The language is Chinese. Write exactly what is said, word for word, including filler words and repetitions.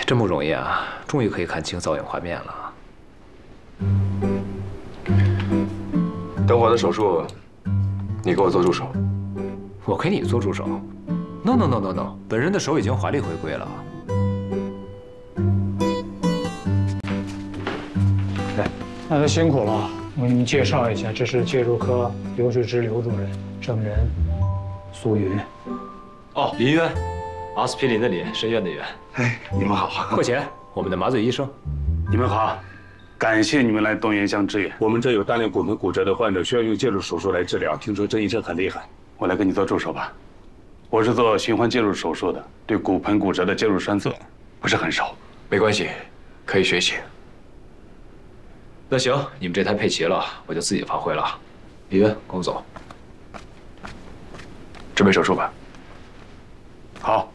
真不容易啊！终于可以看清造影画面了。 等我的手术，你给我做助手。 我给你做助手 ？No No No No No， 本人的手已经华丽回归了。 来，那都辛苦了。我给你们介绍一下，这是介入科刘水芝刘主任，证人苏云。 哦，林渊，阿司匹林的林，深渊的渊。 哎，你们好。 霍乾，我们的麻醉医生。 你们好，感谢你们来东源乡支援。我们这有大量骨盆骨折的患者，需要用介入手术来治疗。听说郑医生很厉害，我来给你做助手吧。我是做循环介入手术的，对骨盆骨折的介入栓塞不是很熟。 没关系，可以学习。 那行，你们这台配齐了，我就自己发挥了。李渊，跟我走。 准备手术吧。 好。